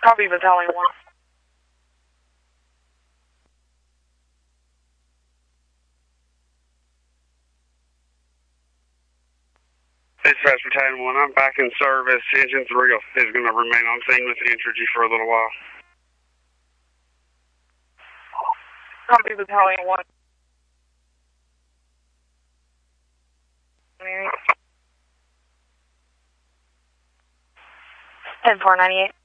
Copy Battalion 1. Dispatch Battalion 1, I'm back in service. Engine 3 is going to remain on scene with Entergy for a little while. Copy Battalion 1. 10-498.